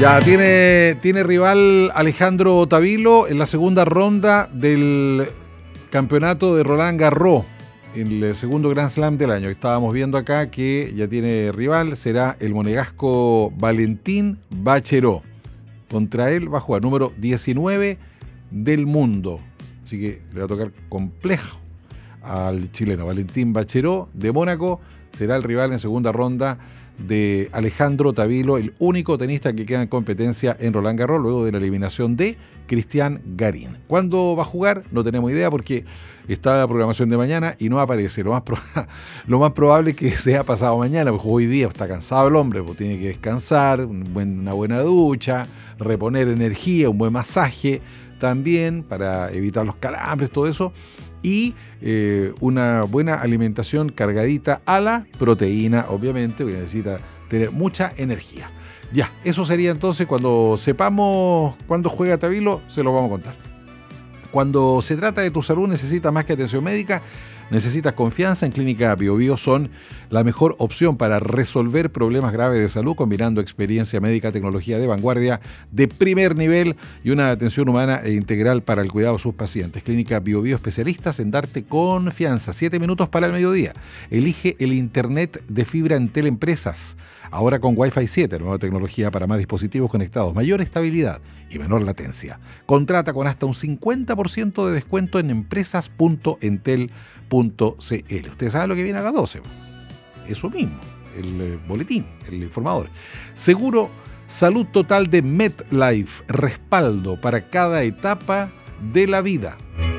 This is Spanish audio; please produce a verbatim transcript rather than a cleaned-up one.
Ya tiene, tiene rival Alejandro Tavilo en la segunda ronda del campeonato de Roland Garros, en el segundo Grand Slam del año. Estábamos viendo acá que ya tiene rival, será el monegasco Valentín Bachero. Contra él va a jugar número diecinueve del mundo. Así que le va a tocar complejo al chileno. Valentín Bachero de Mónaco será el rival en segunda ronda de Alejandro Tavilo, el único tenista que queda en competencia en Roland Garros luego de la eliminación de Cristian Garín. ¿Cuándo va a jugar? No tenemos idea porque está la programación de mañana y no aparece. Lo más, pro- lo más probable es que sea pasado mañana, porque hoy día está cansado el hombre, pues tiene que descansar, un buen- una buena ducha, reponer energía, un buen masaje también para evitar los calambres, todo eso. Y eh, una buena alimentación cargadita a la proteína, obviamente, porque necesita tener mucha energía. Ya, eso sería entonces cuando sepamos cuándo juega Tavilo, se lo vamos a contar. Cuando se trata de tu salud, necesitas más que atención médica, necesitas confianza. En Clínica Bio Bio son la mejor opción para resolver problemas graves de salud, combinando experiencia médica, tecnología de vanguardia de primer nivel y una atención humana e integral para el cuidado de sus pacientes. Clínica Bio Bio, especialistas en darte confianza. Siete minutos para el mediodía. Elige el internet de fibra Entel Empresas. Ahora con Wi-Fi siete, nueva tecnología para más dispositivos conectados, mayor estabilidad y menor latencia. Contrata con hasta un cincuenta por ciento de descuento en empresas punto entel punto c l. Ustedes saben lo que viene a las doce. Eso mismo, el eh, boletín, el informador. Seguro Salud Total de MetLife, respaldo para cada etapa de la vida.